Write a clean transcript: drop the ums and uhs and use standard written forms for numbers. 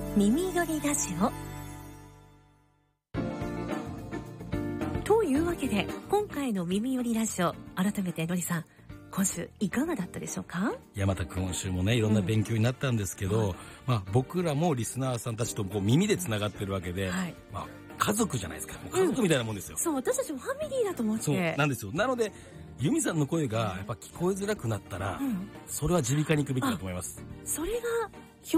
耳よりラジオというわけで、今回の耳よりラジオ、改めてのりさん、今週いかがだったでしょうか？ いや、また今週もね、いろんな勉強になったんですけど、僕らもリスナーさんたちとこう耳でつながってるわけで、家族じゃないですか。もう家族みたいなもんですよ。 そう、私たちもファミリーだと思って。 そうなんですよ。なので、ユミさんの声がやっぱ聞こえづらくなったら、それは耳鼻科に行くべきだと思います。 それが